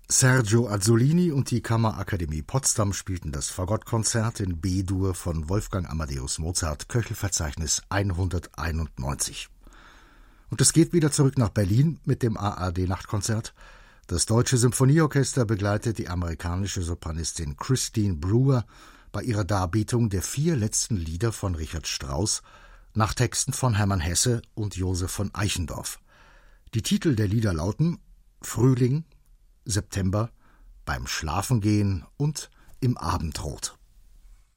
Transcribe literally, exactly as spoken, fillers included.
Sergio Azzolini und die Kammerakademie Potsdam spielten das Fagottkonzert in B-Dur von Wolfgang Amadeus Mozart, Köchelverzeichnis hunderteinundneunzig. Und es geht wieder zurück nach Berlin mit dem A R D-Nachtkonzert. Das Deutsche Symphonieorchester begleitet die amerikanische Sopranistin Christine Brewer bei ihrer Darbietung der vier letzten Lieder von Richard Strauss nach Texten von Hermann Hesse und Josef von Eichendorff. Die Titel der Lieder lauten Frühling, September, Beim Schlafengehen und Im Abendrot.